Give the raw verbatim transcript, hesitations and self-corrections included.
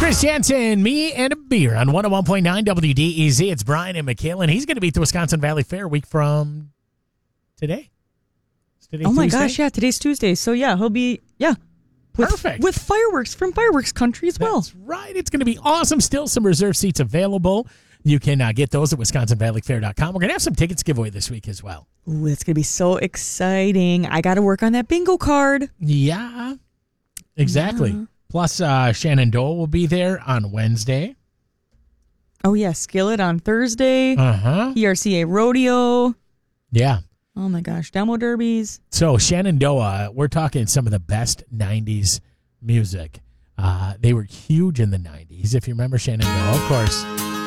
Chris Jansen, me and a beer on one oh one point nine W D E Z. It's Brian and Michaela, and he's going to be at the Wisconsin Valley Fair a week from today. Today oh my Tuesday? gosh, yeah, today's Tuesday. So yeah, he'll be, yeah. With, Perfect. With fireworks from Fireworks Country as well. That's right. It's going to be awesome. Still some reserve seats available. You can uh, get those at wisconsin valley fair dot com. We're going to have some tickets giveaway this week as well. Ooh, it's going to be so exciting. I got to work on that bingo card. Yeah, exactly. Yeah. Plus, uh, Shenandoah will be there on Wednesday. Oh, yeah, Skillet on Thursday. Uh-huh. E R C A Rodeo. Yeah. Oh, my gosh, Demo Derbies. So, Shenandoah, we're talking some of the best nineties music. Uh, they were huge in the nineties. If you remember Shenandoah, of course,